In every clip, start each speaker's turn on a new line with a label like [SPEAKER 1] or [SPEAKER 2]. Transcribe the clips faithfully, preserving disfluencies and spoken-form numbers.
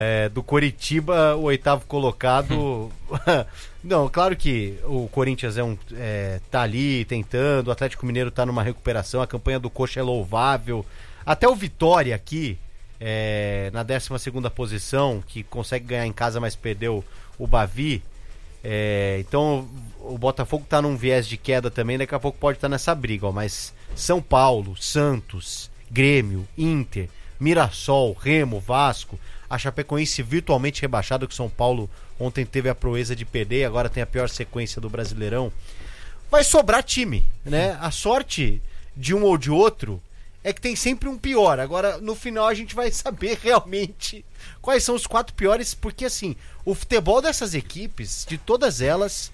[SPEAKER 1] É, do Coritiba, o oitavo colocado. Não, claro que o Corinthians é um, é, tá ali tentando, o Atlético Mineiro tá numa recuperação, a campanha do Coxa é louvável. Até o Vitória aqui, é, na décima segunda posição, que consegue ganhar em casa, mas perdeu o Bavi. É, então o Botafogo tá num viés de queda também, daqui a pouco pode estar nessa briga, ó, mas São Paulo, Santos, Grêmio, Inter, Mirassol, Remo, Vasco, a Chapecoense virtualmente rebaixada, que o São Paulo ontem teve a proeza de perder, agora tem a pior sequência do Brasileirão. Vai sobrar time, né? A sorte de um ou de outro é que tem sempre um pior. Agora, no final, a gente vai saber realmente quais são os quatro piores, porque assim, o futebol dessas equipes, de todas elas,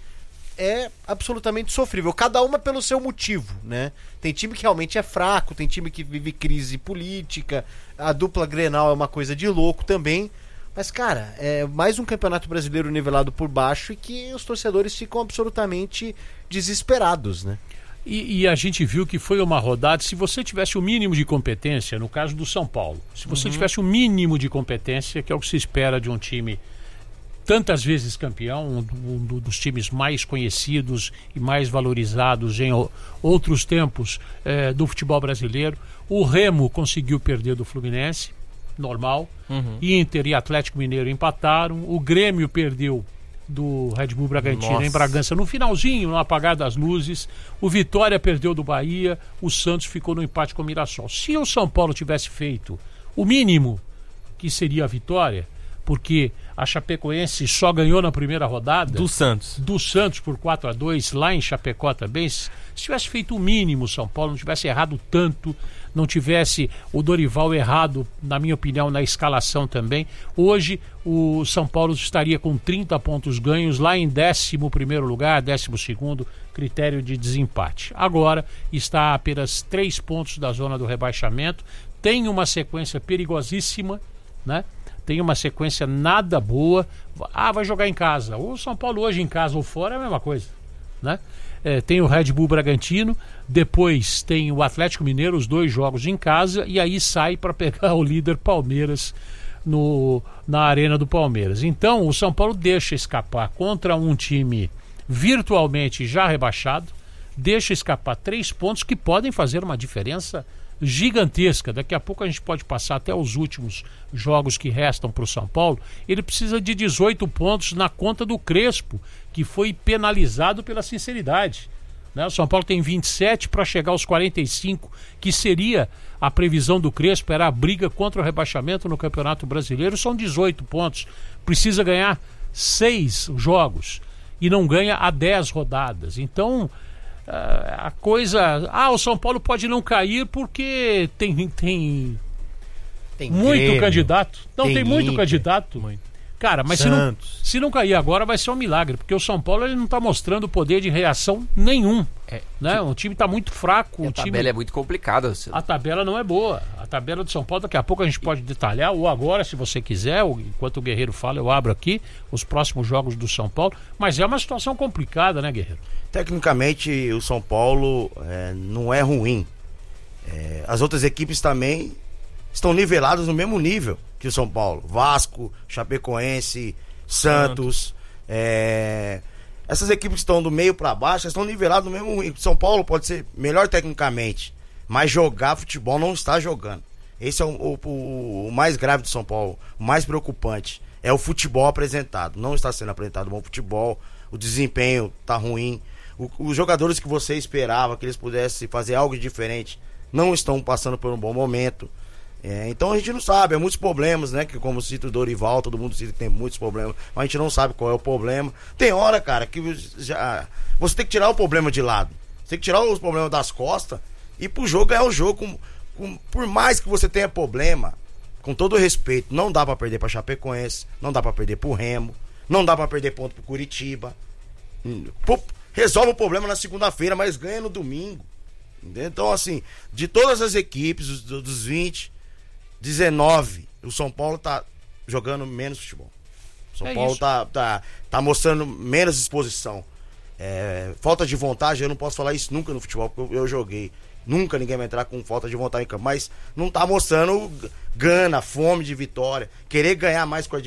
[SPEAKER 1] é absolutamente sofrível, cada uma pelo seu motivo, né? Tem time que realmente é fraco, tem time que vive crise política, a dupla Grenal é uma coisa de louco também, mas cara, é mais um campeonato brasileiro nivelado por baixo e que os torcedores ficam absolutamente desesperados, né?
[SPEAKER 2] E, e a gente viu que foi uma rodada, se você tivesse o mínimo de competência, no caso do São Paulo, se você uhum. tivesse o mínimo de competência, que é o que se espera de um time tantas vezes campeão, um, um dos times mais conhecidos e mais valorizados em o, outros tempos é, do futebol brasileiro. O Remo conseguiu perder do Fluminense, normal. Uhum. Inter e Atlético Mineiro empataram. O Grêmio perdeu do Red Bull Bragantino Nossa. em Bragança no finalzinho, no apagar das luzes. O Vitória perdeu do Bahia. O Santos ficou no empate com o Mirassol. Se o São Paulo tivesse feito o mínimo, que seria a vitória, porque a Chapecoense só ganhou na primeira rodada
[SPEAKER 3] do Santos
[SPEAKER 2] do Santos por quatro a dois lá em Chapecó também. Se tivesse feito o mínimo, o São Paulo não tivesse errado tanto, não tivesse o Dorival errado, na minha opinião, na escalação também, hoje o São Paulo estaria com trinta pontos ganhos lá em décimo primeiro lugar, décimo segundo, critério de desempate. Agora está a apenas três pontos da zona do rebaixamento, tem uma sequência perigosíssima, né? Tem uma sequência nada boa. Ah, vai jogar em casa. O São Paulo hoje em casa ou fora é a mesma coisa, né? É, tem o Red Bull Bragantino, depois tem o Atlético Mineiro, os dois jogos em casa, e aí sai para pegar o líder Palmeiras no, na Arena do Palmeiras. Então o São Paulo deixa escapar contra um time virtualmente já rebaixado, deixa escapar três pontos que podem fazer uma diferença gigantesca. Daqui a pouco a gente pode passar até os últimos jogos que restam para o São Paulo. Ele precisa de dezoito pontos na conta do Crespo, que foi penalizado pela sinceridade, né? O São Paulo tem vinte e sete para chegar aos quarenta e cinco, que seria a previsão do Crespo, era a briga contra o rebaixamento no Campeonato Brasileiro. São dezoito pontos, precisa ganhar seis jogos e não ganha há dez rodadas. Então a coisa... Ah, o São Paulo pode não cair porque tem, tem,
[SPEAKER 1] tem
[SPEAKER 2] muito
[SPEAKER 1] Grêmio,
[SPEAKER 2] tem Não, tem, tem muito
[SPEAKER 1] Inter,
[SPEAKER 2] candidato.
[SPEAKER 1] Muito.
[SPEAKER 2] Cara, mas se não, se não cair agora vai ser um milagre, porque o São Paulo ele não está mostrando poder de reação nenhum. É, né? O time está muito fraco.
[SPEAKER 3] A
[SPEAKER 2] o time...
[SPEAKER 3] tabela é muito complicada.
[SPEAKER 2] A tabela não é boa. A tabela do São Paulo, daqui a pouco a gente pode detalhar, ou agora, se você quiser, ou enquanto o Guerreiro fala, eu abro aqui os próximos jogos do São Paulo. Mas é uma situação complicada, né, Guerreiro?
[SPEAKER 4] Tecnicamente, o São Paulo é, não é ruim. É, as outras equipes também estão niveladas no mesmo nível que o São Paulo. Vasco, Chapecoense, Santos. É, essas equipes que estão do meio para baixo estão niveladas no mesmo nível. São Paulo pode ser melhor tecnicamente, mas jogar futebol não está jogando. Esse é o, o, o mais grave do São Paulo, o mais preocupante. É o futebol apresentado. Não está sendo apresentado bom futebol, o desempenho está ruim. O, os jogadores que você esperava que eles pudessem fazer algo diferente não estão passando por um bom momento. É, então a gente não sabe, há muitos problemas, né? Que como cita o Dorival, todo mundo cita que tem muitos problemas, mas a gente não sabe qual é o problema. Tem hora, cara, que já, você tem que tirar o problema de lado. Você tem que tirar os problemas das costas e ir pro jogo ganhar o jogo. Com, com, por mais que você tenha problema, com todo o respeito, não dá pra perder pra Chapecoense, não dá pra perder pro Remo, não dá pra perder ponto pro Curitiba. Pô, resolve o problema na segunda-feira, mas ganha no domingo. Entendeu? Então, assim, de todas as equipes, dos, dos vinte, dezenove, o São Paulo tá jogando menos futebol. O São é Paulo tá, tá, tá mostrando menos disposição. É, falta de vontade, eu não posso falar isso nunca no futebol, porque eu, eu joguei. Nunca ninguém vai entrar com falta de vontade em campo. Mas não tá mostrando gana, fome de vitória, querer ganhar mais com o